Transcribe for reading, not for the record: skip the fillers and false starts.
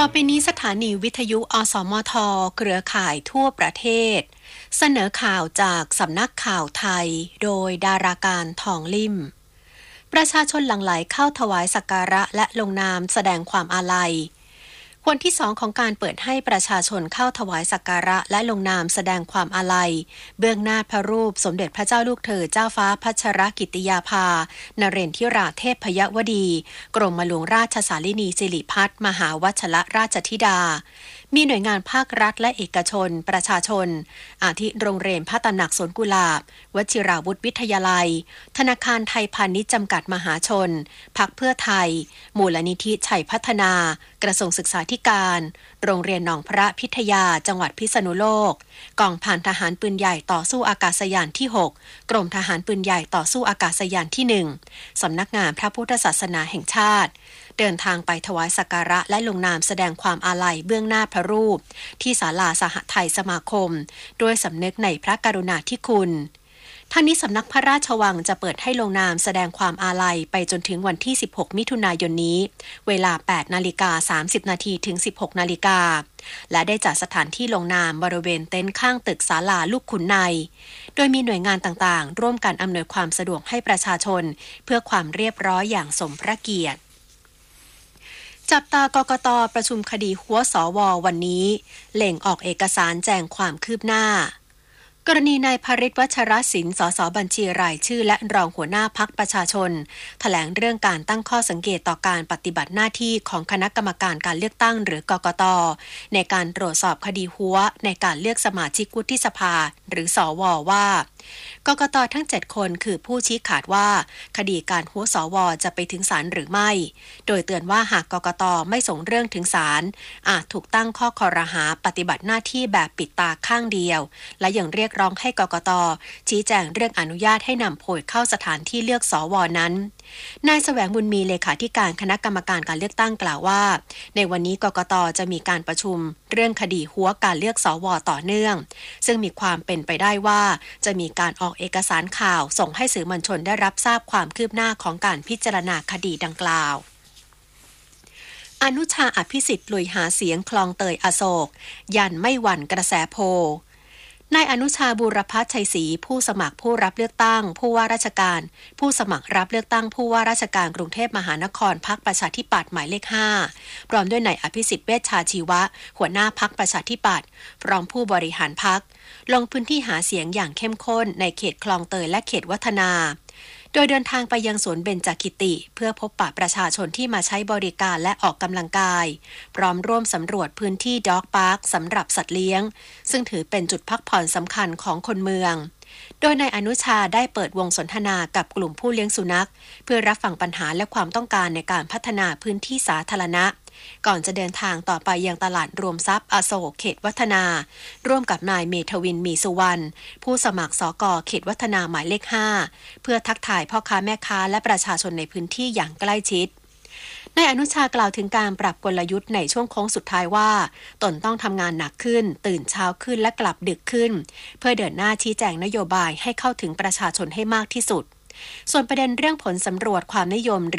อไปนี้สถานีวิทยุอสมทเครือข่ายทั่วประเทศเสนอข่าวจากสำนักข่าวไทยโดยดาราการทองลิ่มประชาชนหลั่งไหลเข้าถวายสักการะและลงนามแสดงความอาลัยวันที่2ของการเปิดให้ประชาชนเข้าถวายสักการะและลงนามแสดงความอาลัยเบื้องหน้าพระรูปสมเด็จพระเจ้าลูกเธอเจ้าฟ้าพัชรกิติยาภานเรนทิราเทพยวดีกรมหลวงราชสารินีสิริพัฒน์มหาวชรราชธิดามีหน่วยงานภาครัฐและเอกชนประชาชนอาทิโรงเรียนพระตำหนักสวนกุหลาบวชิราวุธวิทยาลัยธนาคารไทยพาณิชย์จำกัดมหาชนพรรคเพื่อไทยมูลนิธิชัยพัฒนากระทรวงศึกษาธิการโรงเรียนหนองพระพิทยาจังหวัดพิษณุโลกกองพันทหารปืนใหญ่ต่อสู้อากาศยานที่6กรมทหารปืนใหญ่ต่อสู้อากาศยานที่1สำนักงานพระพุทธศาสนาแห่งชาติเดินทางไปถวายสักการะและลงนามแสดงความอาลัยเบื้องหน้าพระรูปที่ศาลาสหไทยสมาคมด้วยสำนึกในพระกรุณาธิคุณทั้งนี้สำนักพระราชวังจะเปิดให้ลงนามแสดงความอาลัยไปจนถึงวันที่16มิถุนายนนี้เวลา 8:30 นถึง 16:00 นและได้จัดสถานที่ลงนามบริเวณเต็นท์ข้างตึกศาลาลูกขุนในโดยมีหน่วยงานต่างๆร่วมกันอำนวยความสะดวกให้ประชาชนเพื่อความเรียบร้อยอย่างสมพระเกียรติจับตากกต.ประชุมคดีหัวสว.วันนี้เล่งออกเอกสารแจ้งความคืบหน้ากรณีนายภริษฐ์ วัชรศิลป์ สสบัญชีรายชื่อและรองหัวหน้าพรรคประชาชนแถลงเรื่องการตั้งข้อสังเกตต่อการปฏิบัติหน้าที่ของคณะกรรมการการเลือกตั้งหรือกกต.ในการตรวจสอบคดีหัวในการเลือกสมาชิกวุฒิสภาหรือสว.ว่ากกต.ทั้ง7คนคือผู้ชี้ขาดว่าคดีการหัวสว.จะไปถึงศาลหรือไม่โดยเตือนว่าหากกกต.ไม่ส่งเรื่องถึงศาลอาจถูกตั้งข้อครหาปฏิบัติหน้าที่แบบปิดตาข้างเดียวและยังเรียกร้องให้กกต.ชี้แจงเรื่องอนุญาตให้นำโพยเข้าสถานที่เลือกสว.นั้นนายแสวงบุญมีเลขาธิการคณะกรรมการการเลือกตั้งกล่าวว่าในวันนี้กกต.จะมีการประชุมเรื่องคดีหัวการเลือกสว.ต่อเนื่องซึ่งมีความเป็นไปได้ว่าจะมีการออกเอกสารข่าวส่งให้สื่อมวลชนได้รับทราบความคืบหน้าของการพิจารณาคดีดังกล่าวอนุชาอภิสิทธิ์ลุยหาเสียงคลองเตยอโศกยันไม่หวั่นกระแสโพนายอนุชาบูรพัชชัยศรีผู้สมัครผู้รับเลือกตั้งผู้ว่าราชการผู้สมัครรับเลือกตั้งผู้ว่าราชการกรุงเทพมหานครพรรคประชาธิปัตย์หมายเลข5พร้อมด้วยนายอภิสิทธิ์เวชชาชีวะหัวหน้าพรรคประชาธิปัตย์รองผู้บริหารพรรคลงพื้นที่หาเสียงอย่างเข้มข้นในเขตคลองเตยและเขตวัฒนาโดยเดินทางไปยังสวนเบญจกิติเพื่อพบปะประชาชนที่มาใช้บริการและออกกำลังกายพร้อมร่วมสำรวจพื้นที่ด็อกพาร์คสำหรับสัตว์เลี้ยงซึ่งถือเป็นจุดพักผ่อนสำคัญของคนเมืองโดยนายอนุชาได้เปิดวงสนทนากับกลุ่มผู้เลี้ยงสุนัขเพื่อรับฟังปัญหาและความต้องการในการพัฒนาพื้นที่สาธารณะก่อนจะเดินทางต่อไปยังตลาดรวมทรัพย์อโศกเขตวัฒนาร่วมกับนายเมธวินมีสุวรรณผู้สมัครสก.เขตวัฒนาหมายเลข5เพื่อทักทายพ่อค้าแม่ค้าและประชาชนในพื้นที่อย่างใกล้ชิดนายอนุชากล่าวถึงการปรับกลยุทธ์ในช่วงโค้งสุดท้ายว่าตนต้องทำงานหนักขึ้นตื่นเช้าขึ้นและกลับดึกขึ้นเพื่อเดินหน้าชี้แจงนโยบายให้เข้าถึงประชาชนให้มากที่สุดส่วนประเด็นเรื่องผลสำรวจความนิยม